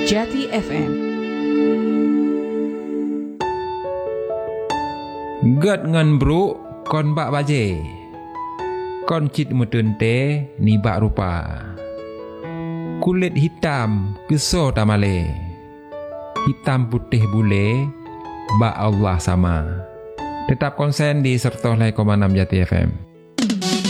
Jati FM. Gat ngan bro kon bak baje. Kon cit mutunte ni bak rupa. Kulit hitam keso tamale. Hitam putih bule bak Allah sama. Tetap konsen di 105,6 Jati FM.